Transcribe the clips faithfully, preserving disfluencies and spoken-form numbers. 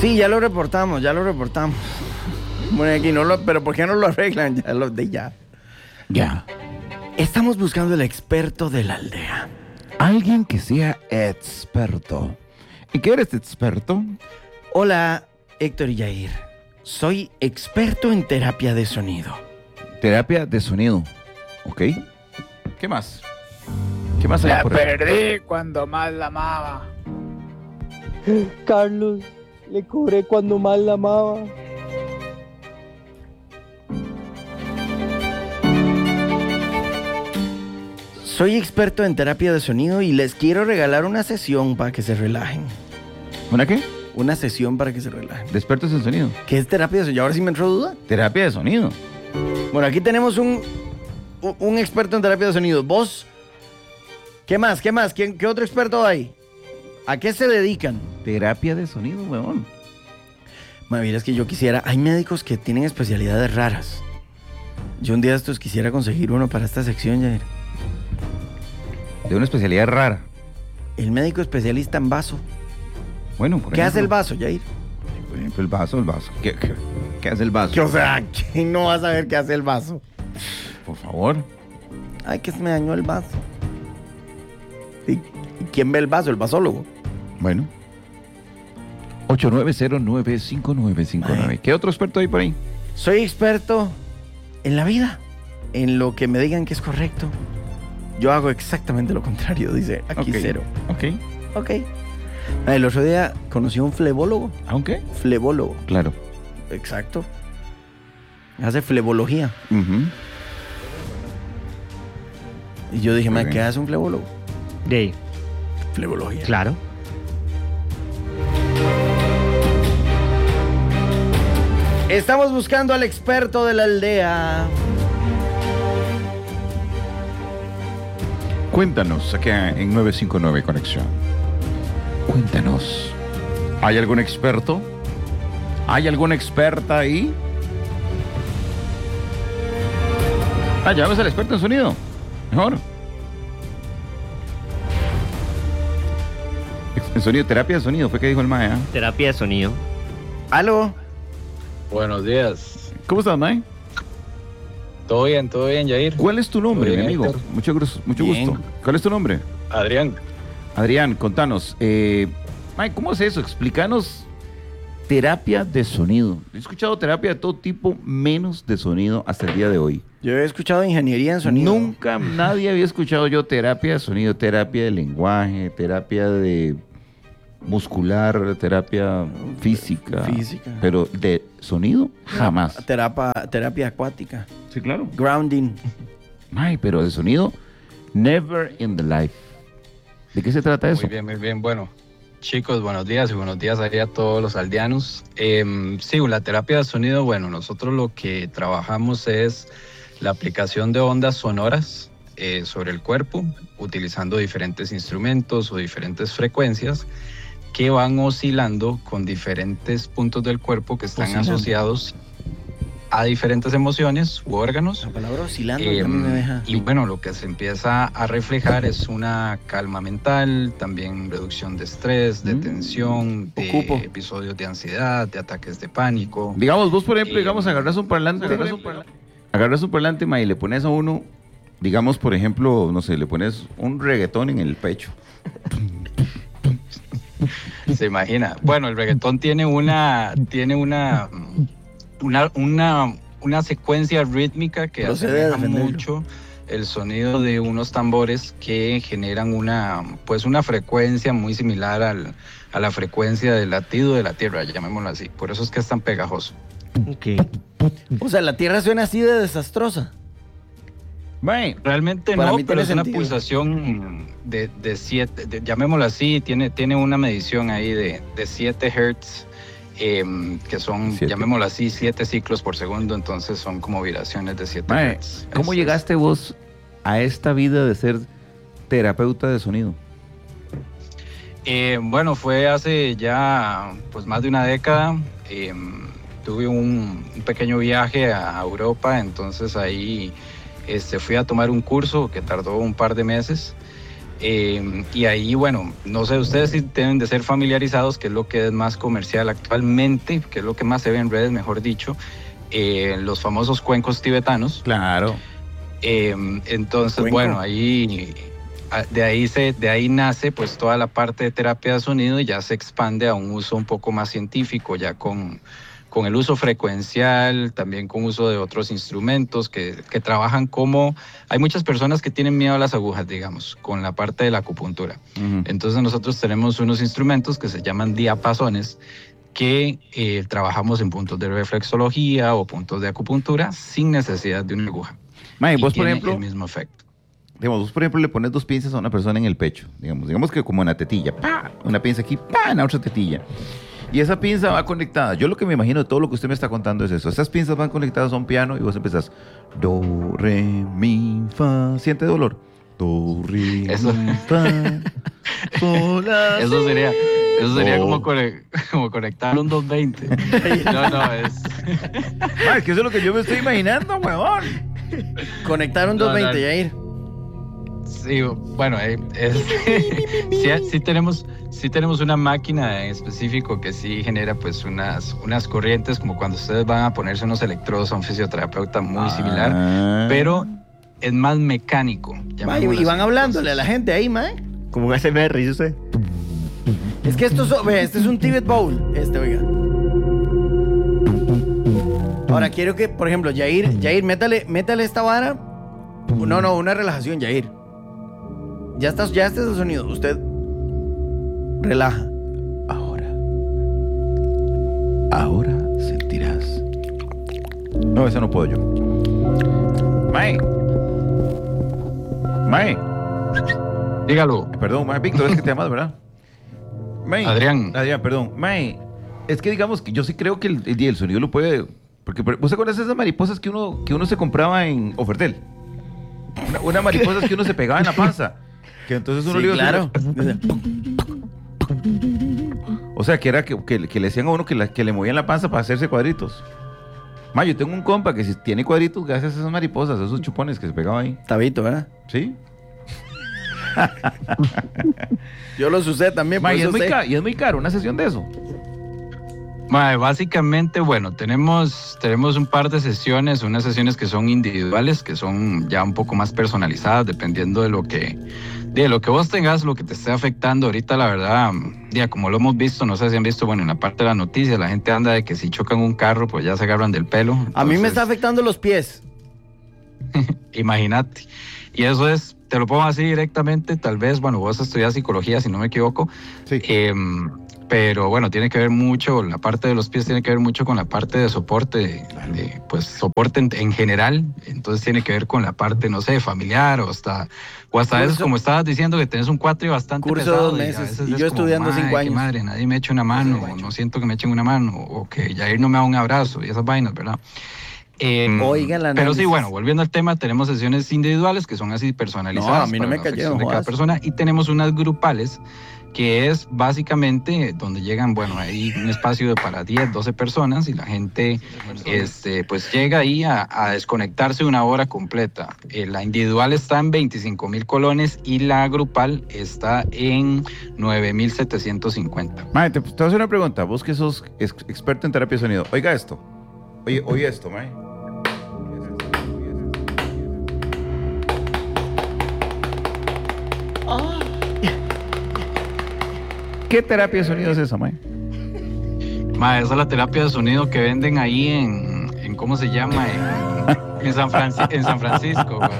Sí, ya lo reportamos, ya lo reportamos. Bueno, aquí no lo, pero ¿por qué no lo arreglan? Ya lo de ya. Ya. Estamos buscando el experto de la aldea. Alguien que sea experto. ¿Y qué eres experto? Hola, Héctor y Yair. Soy experto en terapia de sonido. Terapia de sonido. ¿Ok? ¿Qué más? ¿Qué más hay La por ahí? perdí cuando más la amaba. Carlos, le cobré cuando más la amaba. Soy experto en terapia de sonido y les quiero regalar una sesión para que se relajen. ¿Una qué? Una sesión para que se relajen. De expertos en sonido. ¿Qué es terapia de sonido? Ahora sí me entró duda. Terapia de sonido. Bueno, aquí tenemos un, un, un experto en terapia de sonido. ¿Vos? ¿Qué más? ¿Qué más? ¿Quién, ¿Qué otro experto hay? ¿A qué se dedican? Terapia de sonido, weón. Bueno, mira, es que yo quisiera... Hay médicos que tienen especialidades raras. Yo un día de estos quisiera conseguir uno para esta sección, Jair. De una especialidad rara. El médico especialista en vaso. Bueno, por ¿Qué ejemplo, hace el vaso, Jair? Por ejemplo, el vaso, el vaso. ¿Qué, qué, qué hace el vaso? Que, o sea, ¿quién no va a saber qué hace el vaso? Por favor. Ay, que se me dañó el vaso. ¿Y, y quién ve el vaso? El vasólogo. Bueno. ocho nueve cero nueve cinco nueve cinco nueve. ¿Qué otro experto hay por ahí? Soy experto en la vida. En lo que me digan que es correcto. Yo hago exactamente lo contrario, dice aquí Ok. cero. Ok. Ok. El otro día conocí a un flebólogo. ¿Aunque? Flebólogo. Claro. Exacto. Hace flebología. Ujú. Y yo dije, Muy "Ma, bien. ¿qué hace un flebólogo?" De, Flebología. claro. Estamos buscando al experto de la aldea. Cuéntanos, aquí en nueve cinco nueve Conexión. Cuéntanos. ¿Hay algún experto? ¿Hay alguna experta ahí? Ah, llames al experto en sonido. Mejor. En sonido, terapia de sonido, fue que dijo el Mae. ¿eh? Terapia de sonido. ¿Aló? Buenos días. ¿Cómo estás, Mae? ¿Todo bien? ¿Todo bien, Yair? ¿Cuál es tu nombre, Muy mi bien, amigo? Héctor. Mucho, gru- mucho Bien. gusto. ¿Cuál es tu nombre? Adrián. Adrián, contanos. Eh, Mae, ¿cómo es eso? Explícanos terapia de sonido. He escuchado terapia de todo tipo, menos de sonido hasta el día de hoy. Yo he escuchado ingeniería en sonido. Nunca nadie había escuchado yo terapia de sonido, terapia de lenguaje, terapia de muscular, terapia física. Física. Pero de sonido, jamás. Terapia, terapia acuática. Sí, claro. Grounding. Ay, pero de sonido, never in the life. ¿De qué se trata eso? Muy bien, muy bien. Bueno, chicos, buenos días y buenos días ahí a todos los aldeanos. Eh, sí, la terapia de sonido, bueno, nosotros lo que trabajamos es la aplicación de ondas sonoras eh, sobre el cuerpo, utilizando diferentes instrumentos o diferentes frecuencias que van oscilando con diferentes puntos del cuerpo que están Oscilando. asociados a diferentes emociones u órganos. La palabra oscilando Eh, a mí me deja. y bueno, lo que se empieza a reflejar es una calma mental, también reducción de estrés, de Mm. tensión, de Ocupo. episodios de ansiedad, de ataques de pánico. Digamos, vos, por ejemplo, Eh, digamos, agarras un parlante, agarras un parlante, agarras un parlante, ma, y le pones a uno, digamos, por ejemplo, no sé, le pones un reggaetón en el pecho. Se imagina. Bueno, el reggaetón tiene una, tiene una, una, una, una secuencia rítmica que Procede a asemeja defenderlo. mucho el sonido de unos tambores que generan una, pues una frecuencia muy similar al, a la frecuencia del latido de la tierra, llamémoslo así. Por eso es que es tan pegajoso. Ok. O sea, la Tierra suena así de desastrosa. Mae, Realmente Para no, mí pero tiene es una sentido. pulsación de, de siete, de- llamémoslo así, tiene, tiene una medición ahí de, de siete hertz, eh, que son, Siete. llamémoslo así, siete ciclos por segundo, entonces son como vibraciones de siete mae, hertz. ¿cómo Es- llegaste vos a esta vida de ser terapeuta de sonido? Eh, bueno, fue hace ya pues más de una década. eh, tuve un, un pequeño viaje a Europa, entonces ahí este, fui a tomar un curso que tardó un par de meses. Eh, y ahí, bueno, no sé, ustedes sí deben de ser familiarizados, que es lo que es más comercial actualmente, que es lo que más se ve en redes, mejor dicho, eh, los famosos cuencos tibetanos. Claro. Eh, entonces, Cuenco. bueno, ahí, de ahí, se, de ahí nace pues toda la parte de terapia de sonido y ya se expande a un uso un poco más científico, ya con, con el uso frecuencial, también con uso de otros instrumentos que, que trabajan como... Hay muchas personas que tienen miedo a las agujas, digamos, con la parte de la acupuntura. Ujú. Entonces nosotros tenemos unos instrumentos que se llaman diapasones, que eh, trabajamos en puntos de reflexología o puntos de acupuntura sin necesidad de una aguja. Mae, Y vos, por tiene ejemplo, el mismo efecto. digamos, vos, por ejemplo, le pones dos pinzas a una persona en el pecho, digamos, digamos que como en la tetilla, ¡pa! Una pinza aquí, ¡pa! En la otra tetilla. Y esa pinza va conectada. Yo lo que me imagino de todo lo que usted me está contando es eso. Esas pinzas van conectadas a un piano y vos empezás do, re, mi, fa. ¿Siente dolor? Do, re, Eso- mi, fa. Sol, la, Eso si. sería, eso sería No. como, conec- como conectar un doscientos veinte. No, no, es... Mae, es que eso es lo que yo me estoy imaginando, huevón. Conectar un No, doscientos veinte, no. Yair. Sí, bueno, eh, es, sí, sí tenemos, sí tenemos una máquina en específico que sí genera pues unas, unas corrientes, como cuando ustedes van a ponerse unos electrodos a un fisioterapeuta muy similar, Ah. pero es más mecánico. Ma, y, llamémoslo y van así. hablándole a Entonces, la gente ahí, mae. Como un S M R, ¿y usted? Es que esto es, ve, este es un Tibet Bowl. Este, oiga. Ahora quiero que, por ejemplo, Yair, Yair, métale, métale esta vara. No, no, una relajación, Yair. Ya estás, ya este es el sonido. Usted relaja. Ahora. Ahora sentirás. No, eso no puedo yo. Mae. Mae. dígalo. Perdón, Mae. Víctor, es que te llamas, ¿verdad? Mae. Adrián. Adrián, perdón. Mae. Es que digamos que yo sí creo que el, el, el sonido lo puede. Porque, ¿vos te acuerdas de esas mariposas que uno, que uno se compraba en Ofertel? Una, una mariposa que uno se pegaba en la panza. Que entonces uno Sí, le iba a claro. hacer- O sea, que era que, que- que le decían a uno que, la- que le movían la panza para hacerse cuadritos. Ma, yo tengo un compa que si tiene cuadritos gracias a esas mariposas, a esos chupones que se pegaban ahí. Tabito, ¿verdad? ¿Sí? Yo los usé también, Ma, por y, es eso muy sé. ca- y es muy caro una sesión de eso. Mae, básicamente, bueno, tenemos, tenemos un par de sesiones, unas sesiones que son individuales, que son ya un poco más personalizadas, dependiendo de lo que, de lo que vos tengas, lo que te esté afectando. Ahorita, la verdad, ya como lo hemos visto, no sé si han visto, bueno, en la parte de las noticias, la gente anda de que si chocan un carro, pues ya se agarran del pelo. A mí me Entonces, está afectando los pies. Imagínate. Y eso es, te lo pongo así directamente, tal vez, bueno, vos estudias psicología, si no me equivoco. Sí. Eh, pero bueno, tiene que ver mucho, la parte de los pies tiene que ver mucho con la parte de soporte, de- de, pues soporte en, en general, entonces tiene que ver con la parte, no sé, familiar o hasta, o hasta Curso- veces como estabas diciendo que tenés un cuatri bastante Curso de pesado. dos y a meses, veces y es yo como, estudiando "Mae, cinco qué años". madre, nadie me echa una mano, Eso, o macho. no siento que me echen una mano, o que Jair no me da un abrazo y esas vainas, ¿verdad? Eh, Oiga el pero sí, análisis. bueno, volviendo al tema, tenemos sesiones individuales que son así personalizadas. No, a mí no para me la cayó, afección de cada jodas. persona, y tenemos unas grupales que es básicamente donde llegan, bueno, hay un espacio de para diez, doce personas y la gente este, pues llega ahí a, a desconectarse una hora completa. Eh, la individual está en veinticinco mil colones y la grupal está en nueve mil setecientos cincuenta. Mae, te, te voy a hacer una pregunta. Vos que sos ex- experto en terapia de sonido. Oiga esto. Oye, oye esto, mae. ¿Qué terapia de sonido es esa, mae? Ma, esa es la terapia de sonido que venden ahí en, en ¿cómo se llama? En, en San, Franci- en San Francisco. güey.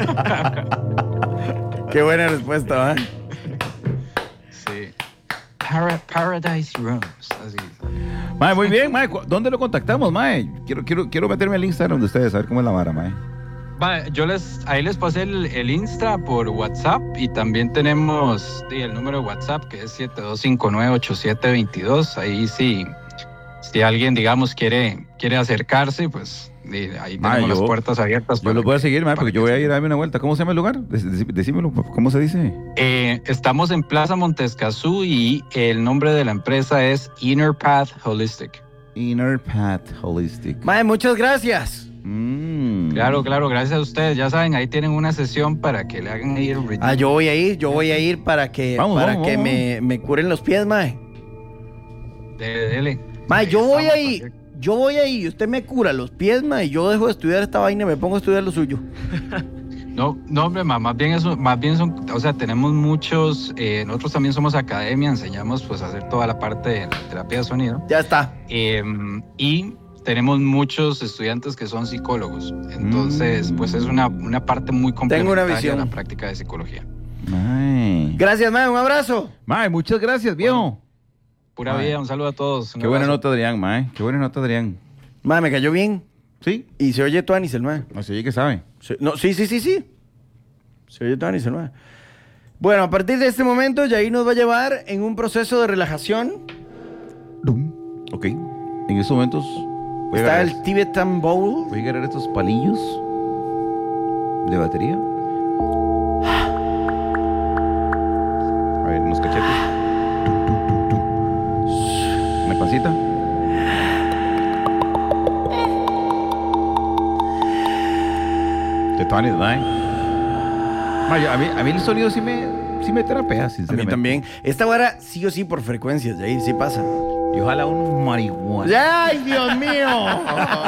Qué buena respuesta, ¿eh? Sí. Para- Paradise Rooms. Así. Mae, muy bien, mae. ¿Cu- ¿Dónde lo contactamos, mae? Quiero, quiero, quiero meterme al Instagram de ustedes, a ver cómo es la vara, mae. Va, yo les, ahí les pasé el, el Insta por WhatsApp y también tenemos sí, el número de WhatsApp que es siete dos cinco nueve ocho siete dos dos. Ahí sí, si alguien, digamos, quiere, quiere acercarse, pues sí, ahí Ma, tenemos yo- las puertas abiertas. Yo para los voy a que- seguir, mae, para porque que yo voy a se- ir a darme una vuelta. ¿Cómo se llama el lugar? Dec- dec- Decímelo, ¿cómo se dice? Eh, estamos en Plaza Montescazú y el nombre de la empresa es Inner Path Holistic. Inner Path Holistic. Mae, muchas gracias. Mm. Claro, claro, gracias a ustedes. Ya saben, ahí tienen una sesión para que le hagan ahí el relleno. Ah, yo voy a ir, yo voy a ir para que, Vamos, para vamos, que vamos. Me, me curen los pies, mae. Dele, dele. Mae, Ahí yo voy estamos, ahí, cualquier- yo voy ahí, usted me cura los pies, mae, y yo dejo de estudiar esta vaina y me pongo a estudiar lo suyo. No, no, hombre, ma, más bien eso, más bien son, o sea, tenemos muchos, eh, nosotros también somos academia, enseñamos pues a hacer toda la parte de la terapia de sonido. Ya está. Eh, y tenemos muchos estudiantes que son psicólogos. Entonces, Mm. pues es una, una parte muy complementaria visión. de la práctica de psicología. Mae. Gracias, mae, un abrazo. Mae, muchas gracias, viejo. Pura Mae. vida, un saludo a todos. un Qué buena abrazo. nota, Adrián, mae. Qué buena nota, Adrián. Mae, me cayó bien. ¿Sí? Y se oye Tuanis el mae. Así oye que sabe. Se- No, sí, sí, sí, sí. Se oye Tuanis el mae. Bueno, a partir de este momento, Yair nos va a llevar en un proceso de relajación. Dum. Ok. En estos momentos voy a Está agarrar, el Tibetan Bowl. voy a agarrar estos palillos de batería. A ver, unos cachetes. Tum, tum, tum, tum. Una pancita. De Tony, ¿verdad? Mae, a mí, a mí el sonido sí me, sí me terapea, A sinceramente. mí también. Esta vara sí o sí por frecuencias, Yair, sí pasa. Y ojalá un marihuana. ¡Ay, Dios mío!